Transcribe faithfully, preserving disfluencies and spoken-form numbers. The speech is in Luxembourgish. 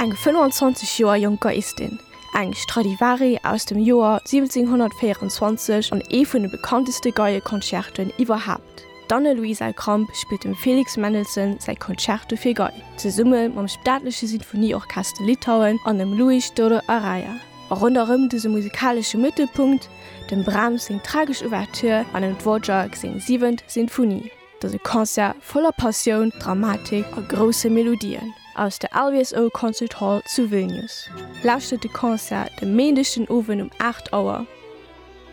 eng fünfundzwanzig Joer jong Geistin. Eng Stradivari aus dem Joar siebzehnhundertvierundzwanzig an e vun de bekannteste Geierkonzerten überhaupt. Anne-Louise Kramp spielt dem Felix Mendelssohn sei Konzerte fir Gei. Ze Summe mam staatliche Sinfonieorchester Litauen an dem Louis Dodo Araya. Runderem dese musikalsche Mittelpunkt, dem Brahms sing tragisch Ouverture an dem Dvorak sing siebent Sinfonie. Das e Konzert voller Passion, Dramatik a grosse Melodien. Aus der L V S O Concert Hall zu Vilnius. Lauschte de Konzert dem mendeschen Owen um acht Uhr